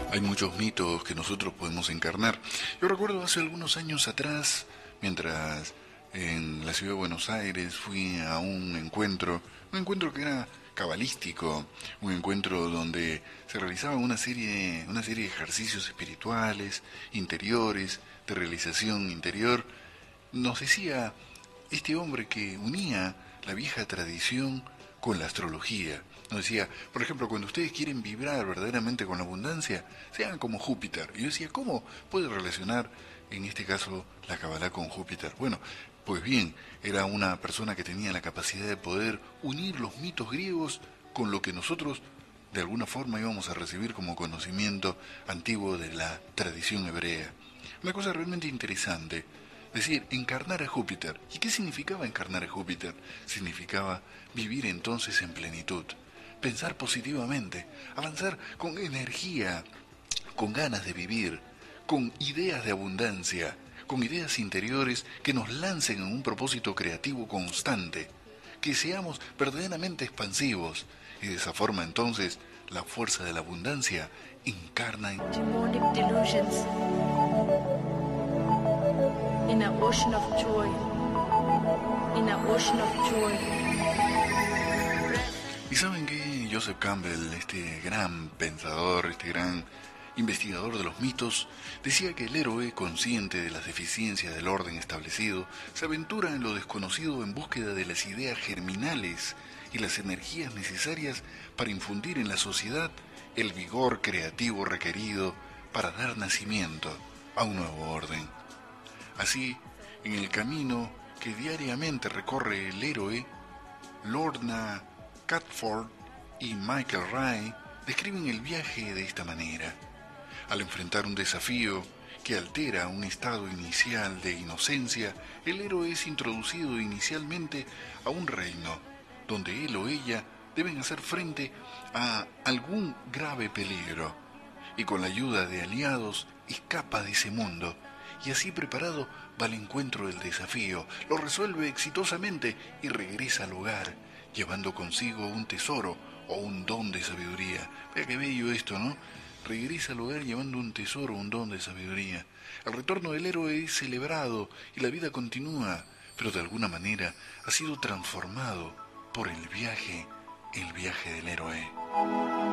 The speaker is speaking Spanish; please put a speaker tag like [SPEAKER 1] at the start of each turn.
[SPEAKER 1] Hay muchos mitos que nosotros podemos encarnar. Yo recuerdo hace algunos años atrás, mientras en la ciudad de Buenos Aires fui a un encuentro que era cabalístico, un encuentro donde se realizaban una serie de ejercicios espirituales, interiores, de realización interior. Nos decía este hombre que unía la vieja tradición con la astrología. Nos decía, por ejemplo, cuando ustedes quieren vibrar verdaderamente con la abundancia, sean como Júpiter. Y yo decía, ¿cómo puede relacionar en este caso la Kabbalah con Júpiter? Bueno, pues bien, era una persona que tenía la capacidad de poder unir los mitos griegos con lo que nosotros de alguna forma íbamos a recibir como conocimiento antiguo de la tradición hebrea. Una cosa realmente interesante. Es decir, encarnar a Júpiter. ¿Y qué significaba encarnar a Júpiter? Significaba vivir entonces en plenitud, pensar positivamente, avanzar con energía, con ganas de vivir, con ideas de abundancia, con ideas interiores que nos lancen en un propósito creativo constante, que seamos verdaderamente expansivos y de esa forma entonces la fuerza de la abundancia encarna en...
[SPEAKER 2] Demonic delusions in an ocean of joy, in an ocean of joy.
[SPEAKER 1] Y saben que Joseph Campbell, este gran pensador, este gran investigador de los mitos, decía que el héroe, consciente de las deficiencias del orden establecido, se aventura en lo desconocido en búsqueda de las ideas germinales y las energías necesarias para infundir en la sociedad el vigor creativo requerido para dar nacimiento a un nuevo orden. Así, en el camino que diariamente recorre el héroe, Lorna Catford y Michael Ray describen el viaje de esta manera. Al enfrentar un desafío que altera un estado inicial de inocencia, el héroe es introducido inicialmente a un reino, donde él o ella deben hacer frente a algún grave peligro, y con la ayuda de aliados escapa de ese mundo, y así preparado va al encuentro del desafío, lo resuelve exitosamente y regresa al hogar, llevando consigo un tesoro o un don de sabiduría. Vea qué bello esto, ¿no? Regresa al hogar llevando un tesoro, un don de sabiduría. El retorno del héroe es celebrado y la vida continúa, pero de alguna manera ha sido transformado por el viaje del héroe.